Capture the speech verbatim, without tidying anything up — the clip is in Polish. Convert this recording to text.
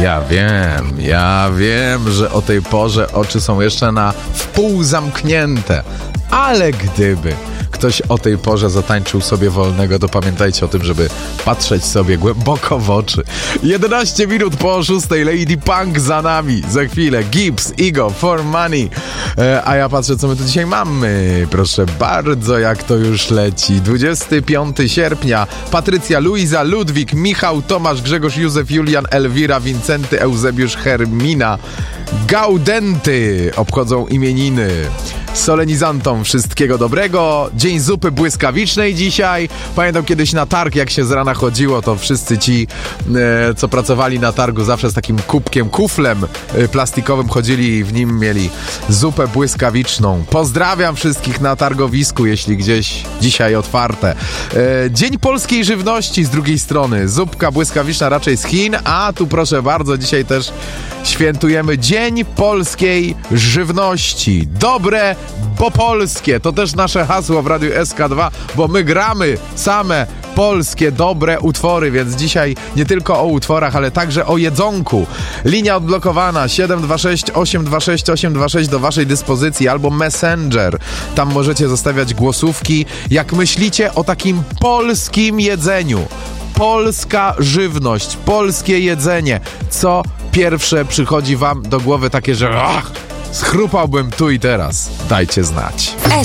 Ja wiem, ja wiem, że o tej porze oczy są jeszcze na wpół zamknięte, ale gdyby ktoś o tej porze zatańczył sobie wolnego, to pamiętajcie o tym, żeby patrzeć sobie głęboko w oczy. jedenaście minut po szóstej, Lady Punk za nami. Za chwilę Gibbs, Ego, For Money. E, a ja patrzę, co my tu dzisiaj mamy. Proszę bardzo, jak to już leci. dwudziestego piątego sierpnia. Patrycja, Luiza, Ludwik, Michał, Tomasz, Grzegorz, Józef, Julian, Elwira, Wincenty, Eusebiusz, Hermina, Gaudenty obchodzą imieniny. Solenizantom wszystkiego dobrego. Dzień zupy błyskawicznej dzisiaj. Pamiętam kiedyś na targ, jak się z rana chodziło, to wszyscy ci, e, co pracowali na targu, zawsze z takim kubkiem, kuflem e, plastikowym chodzili i w nim mieli zupę błyskawiczną. Pozdrawiam wszystkich na targowisku, jeśli gdzieś dzisiaj otwarte. E, Dzień polskiej żywności z drugiej strony. Zupka błyskawiczna raczej z Chin, a tu proszę bardzo, dzisiaj też świętujemy Dzień polskiej żywności. Dobre, bo polskie. To też nasze hasło w Radiu S K dwa, bo my gramy same polskie, dobre utwory, więc dzisiaj nie tylko o utworach, ale także o jedzonku. Linia odblokowana siedem dwa sześć osiem dwa sześć osiem dwa sześć do waszej dyspozycji, albo Messenger. Tam możecie zostawiać głosówki, jak myślicie o takim polskim jedzeniu. Polska żywność, polskie jedzenie. Co pierwsze przychodzi wam do głowy takie, że ach, schrupałbym tu i teraz? Dajcie znać.